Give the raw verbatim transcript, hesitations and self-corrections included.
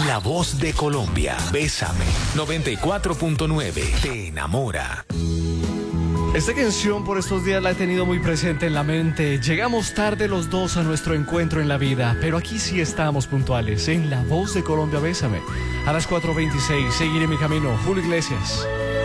La voz de Colombia. Bésame. noventa y cuatro punto nueve. Te enamora. Esta canción por estos días la he tenido muy presente en la mente. Llegamos tarde los dos a nuestro encuentro en la vida, pero aquí sí estamos puntuales, en La Voz de Colombia, Bésame. A las cuatro veintiséis, seguiré mi camino. Julio Iglesias.